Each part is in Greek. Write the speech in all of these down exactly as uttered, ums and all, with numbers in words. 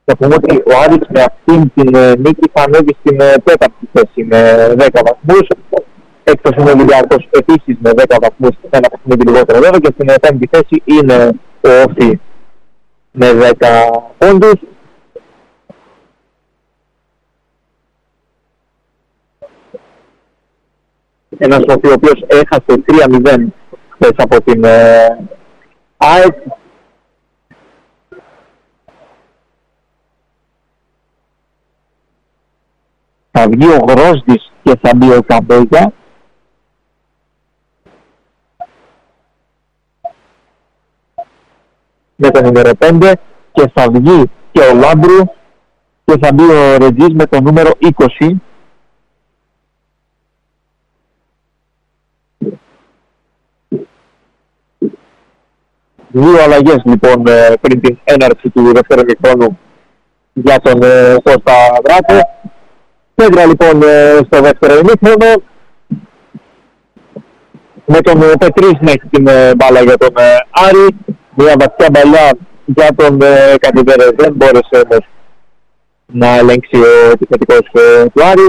Θα πούμε ότι ο Άρης με αυτήν την ε, νίκη θα ανέβει στην ε, τέταρτη θέση με δέκα βαθμούς. Έκτος είναι ο Ολυμπιακός επίσης με δέκα βαθμούς, ένα παιχνίδι λιγότερο βέβαια, και στην ε, πέμπτη θέση είναι ο Όφη με δέκα πόντους. Ένας Όφη ο οποίος έχασε τρία μηδέν χθες από την ε, ΑΕΚ. Θα βγει ο Γρόσδης και θα μπει ο Καμπέγια. Με το νούμερο πέντε, και θα βγει και ο Λάμπρου και θα μπει ο Ρετζής με το νούμερο είκοσι. Δύο αλλαγές λοιπόν πριν την έναρξη του δεύτερου ημιχρόνου για τον Κώστα Βράκο. Πέντρα λοιπόν στο δεύτερο ημίχρονο, με τον Πετρής να έχει την μπάλα για τον Άρη. Μια βαθιά μπαλιά για τον Κατηβέρε, δεν μπόρεσε όμως να ελέγξει ο επιθετικός του Άρη.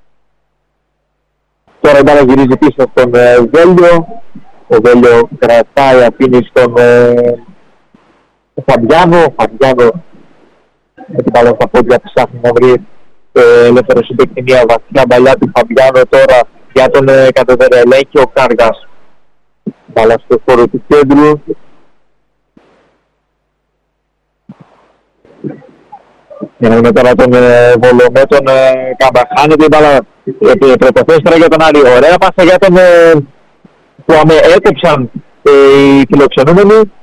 Τώρα η μπάλα γυρίζει πίσω στον Βέλιο. Ο Βέλιο κρατάει, αφήνει στον Φαμπιάνο. Ο Φαμπιάνο με την μπάλα στα πόδια ψάχνει να βρει ελεύθερο συμπαίκτη. Μια βαθιά μπαλιά του Φαμπιάνο τώρα για τον Κατεβέρα. Ελέγχει ο Κάργας. Μπάλα στο χώρο του κέντρου. Για να δούμε τώρα τον Βόλο με τον Κάμπα. Χάνεται η μπάλα πρωτοθέστερα για τον Άρη. Ωραία πάσα για τον που αμε έκοψαν οι φιλοξενούμενοι.